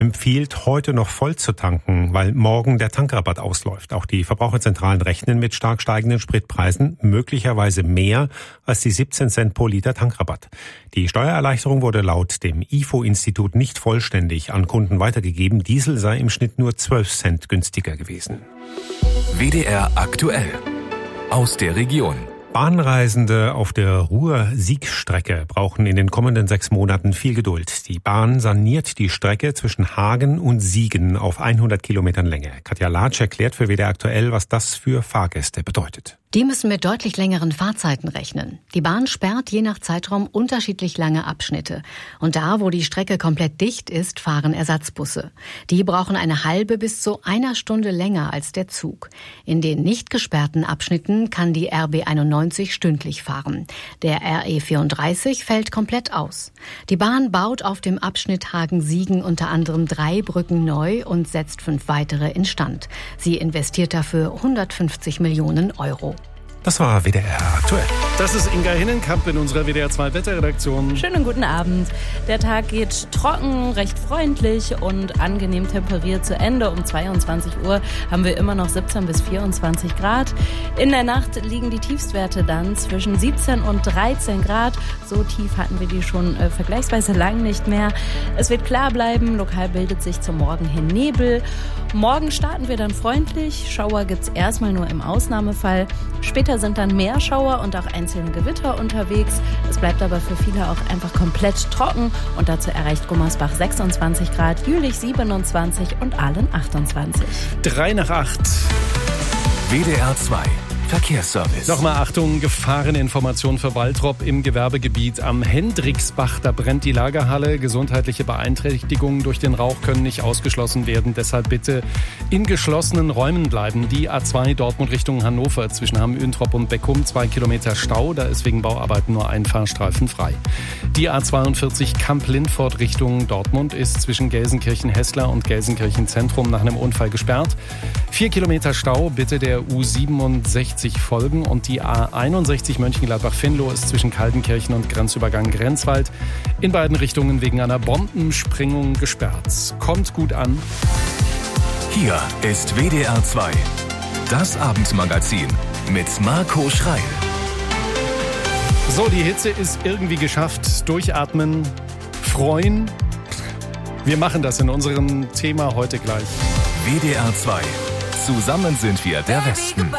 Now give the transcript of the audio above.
empfiehlt, heute noch voll zu tanken, weil morgen der Tankrabatt ausläuft. Auch die Verbraucherzentralen rechnen mit stark steigenden Spritpreisen, möglicherweise mehr als die 17 Cent pro Liter Tankrabatt. Die Steuererleichterung wurde laut dem IFO-Institut nicht vollständig an Kunden weitergegeben. Diesel sei im Schnitt nur 12 Cent günstiger gewesen. WDR aktuell aus der Region. Bahnreisende auf der Ruhr-Sieg-Strecke brauchen in den kommenden 6 Monaten viel Geduld. Die Bahn saniert die Strecke zwischen Hagen und Siegen auf 100 Kilometern Länge. Katja Latsch erklärt für WDR aktuell, was das für Fahrgäste bedeutet. Die müssen mit deutlich längeren Fahrzeiten rechnen. Die Bahn sperrt je nach Zeitraum unterschiedlich lange Abschnitte. Und da, wo die Strecke komplett dicht ist, fahren Ersatzbusse. Die brauchen eine halbe bis zu 1 Stunde länger als der Zug. In den nicht gesperrten Abschnitten kann die RB 91 stündlich fahren. Der RE 34 fällt komplett aus. Die Bahn baut auf dem Abschnitt Hagen-Siegen unter anderem 3 Brücken neu und setzt 5 weitere instand. Sie investiert dafür 150 Millionen Euro. Das war WDR aktuell. Das ist Inga Hinnenkamp in unserer WDR 2 Wetterredaktion. Schönen guten Abend. Der Tag geht trocken, recht freundlich und angenehm temperiert zu Ende. Um 22 Uhr haben wir immer noch 17 bis 24 Grad. In der Nacht liegen die Tiefstwerte dann zwischen 17 und 13 Grad. So tief hatten wir die schon vergleichsweise lang nicht mehr. Es wird klar bleiben, lokal bildet sich zum Morgen hin Nebel. Morgen starten wir dann freundlich. Schauer gibt's erstmal nur im Ausnahmefall. Später sind dann mehr Schauer und auch einzelne Gewitter unterwegs. Es bleibt aber für viele auch einfach komplett trocken. Und dazu erreicht Gummersbach 26 Grad, Jülich 27 und Aalen 28. 7:03. WDR 2 Verkehrsservice. Nochmal Achtung, Gefahreninformation für Waltrop im Gewerbegebiet am Hendriksbach. Da brennt die Lagerhalle. Gesundheitliche Beeinträchtigungen durch den Rauch können nicht ausgeschlossen werden. Deshalb bitte in geschlossenen Räumen bleiben. Die A2 Dortmund Richtung Hannover zwischen Hamm-Üntrop und Beckum 2 Kilometer Stau. Da ist wegen Bauarbeiten nur ein Fahrstreifen frei. Die A42 Kamp-Lindfort Richtung Dortmund ist zwischen Gelsenkirchen-Hessler und Gelsenkirchen-Zentrum nach einem Unfall gesperrt. 4 Kilometer Stau, bitte der U67 folgen. Und die A61 Mönchengladbach-Venlo ist zwischen Kaltenkirchen und Grenzübergang Grenzwald in beiden Richtungen wegen einer Bombensprengung gesperrt. Kommt gut an. Hier ist WDR 2, das Abendmagazin mit Marco Schreil. So, die Hitze ist irgendwie geschafft. Durchatmen, freuen. Wir machen das in unserem Thema heute gleich. WDR 2. Zusammen sind wir der Westen.